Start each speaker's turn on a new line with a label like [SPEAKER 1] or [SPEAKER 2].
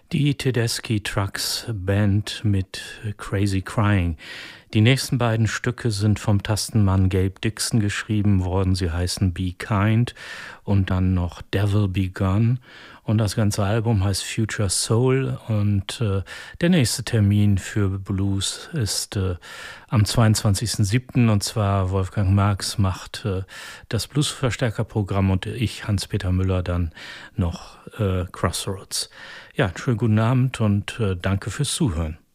[SPEAKER 1] Die Tedeschi Trucks Band mit Crazy Crying. Die nächsten beiden Stücke sind vom Tastenmann Gabe Dixon geschrieben worden. Sie heißen Be Kind und dann noch Devil Begun. Und das ganze Album heißt Future Soul. Und der nächste Termin für Blues ist am 22.07. Und zwar Wolfgang Marx macht das Bluesverstärkerprogramm und ich, Hans-Peter Müller, dann noch Crossroads. Ja, schönen guten Abend und danke fürs Zuhören.